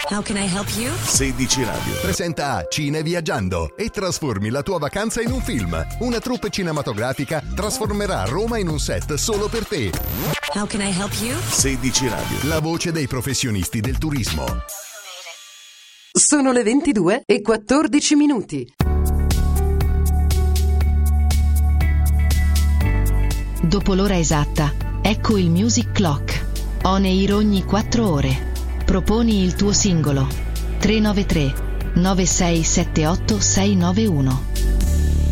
How can I help you? 16 Radio presenta Cine Viaggiando e trasformi la tua vacanza in un film. Una troupe cinematografica trasformerà Roma in un set solo per te. How can I help you? 16 Radio, La voce dei professionisti del turismo. Sono le 22:14. Dopo l'ora esatta, ecco il Music Clock. On air ogni 4 ore. Proponi il tuo singolo. 393 9678 691.